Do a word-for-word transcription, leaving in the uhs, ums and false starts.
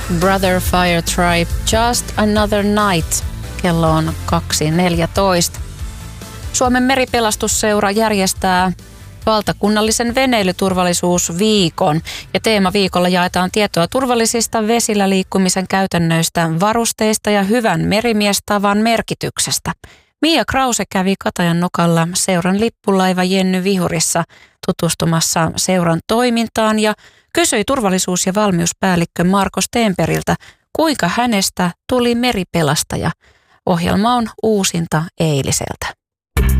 Brother Fire Tribe, Just Another Night. Kello on kaksi neljätoista. Suomen meripelastusseura järjestää valtakunnallisen veneilyturvallisuusviikon ja teemaviikolla jaetaan tietoa turvallisista vesillä liikkumisen käytännöistä, varusteista ja hyvän merimiestavan merkityksestä. Mia Krause kävi Katajan nokalla seuran lippulaiva Jenny Vihurissa tutustumassa seuran toimintaan ja kysyi turvallisuus- ja valmiuspäällikkö Marko Stenperiltä, kuinka hänestä tuli meripelastaja. Ohjelma on uusinta eiliseltä.